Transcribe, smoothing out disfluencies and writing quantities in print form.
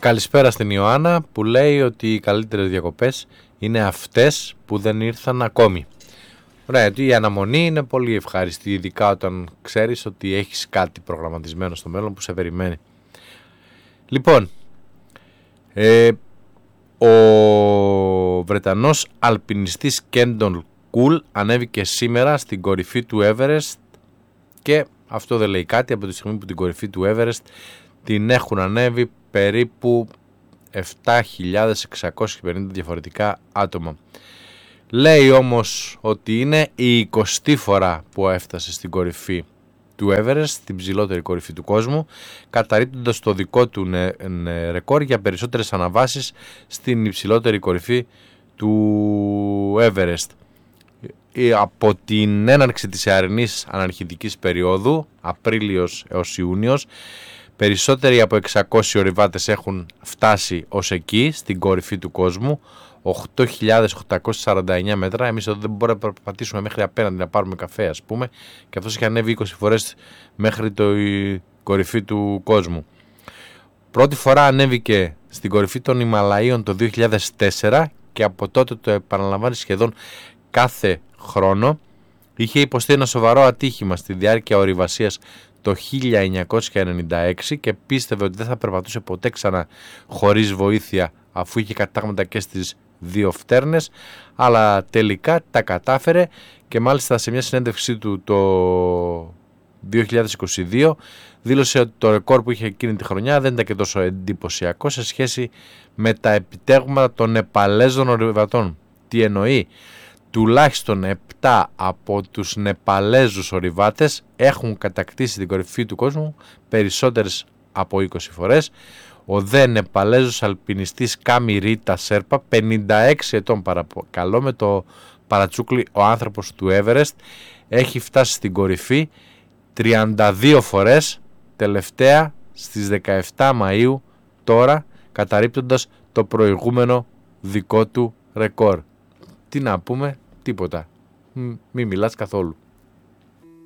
Καλησπέρα στην Ιωάννα που λέει ότι οι καλύτερες διακοπές είναι αυτές που δεν ήρθαν ακόμη. Ωραία, γιατί η αναμονή είναι πολύ ευχάριστη, ειδικά όταν ξέρεις ότι έχεις κάτι προγραμματισμένο στο μέλλον που σε περιμένει. Λοιπόν, ο Βρετανός αλπινιστής Κέντον Κουλ ανέβηκε σήμερα στην κορυφή του Everest και αυτό δεν λέει κάτι από τη στιγμή που την κορυφή του Everest την έχουν ανέβει περίπου 7.650 διαφορετικά άτομα. Λέει όμως ότι είναι η 20η φορά που έφτασε στην κορυφή του Everest, την ψηλότερη κορυφή του κόσμου, καταρρίπτοντας το δικό του ρεκόρ για περισσότερες αναβάσεις στην υψηλότερη κορυφή του Everest. Από την έναρξη της αρινής αναρχητικής περίοδου, Απρίλιος έως Ιούνιος, περισσότεροι από 600 ορειβάτες έχουν φτάσει ως εκεί, στην κορυφή του κόσμου, 8.849 μέτρα. Εμείς εδώ δεν μπορούμε να περπατήσουμε μέχρι απέναντι να πάρουμε καφέ, ας πούμε, και αυτός έχει ανέβει 20 φορές μέχρι το κορυφή του κόσμου. Πρώτη φορά ανέβηκε στην κορυφή των Ιμαλαίων το 2004 και από τότε το επαναλαμβάνει σχεδόν κάθε χρόνο. Είχε υποστεί ένα σοβαρό ατύχημα στη διάρκεια ορειβασίας το 1996 και πίστευε ότι δεν θα περπατούσε ποτέ ξανά χωρίς βοήθεια, αφού είχε κατάγματα και στις δύο φτέρνες, αλλά τελικά τα κατάφερε και μάλιστα σε μια συνέντευξή του το 2022 δήλωσε ότι το ρεκόρ που είχε εκείνη τη χρονιά δεν ήταν και τόσο εντυπωσιακό σε σχέση με τα επιτεύγματα των Νεπαλέζων ορειβατών. Τι εννοεί? Τουλάχιστον 7 από τους Νεπαλέζους ορειβάτες έχουν κατακτήσει την κορυφή του κόσμου περισσότερες από 20 φορές. Ο δε Νεπαλέζος αλπινιστής Κάμι Ρίτα Σέρπα, 56 ετών παρακαλώ, με το παρατσούκλι ο άνθρωπος του Everest, έχει φτάσει στην κορυφή 32 φορές, τελευταία στις 17 Μαΐου τώρα, καταρρίπτοντας το προηγούμενο δικό του ρεκόρ. Τι να πούμε? Τίποτα. Μη μιλάς καθόλου.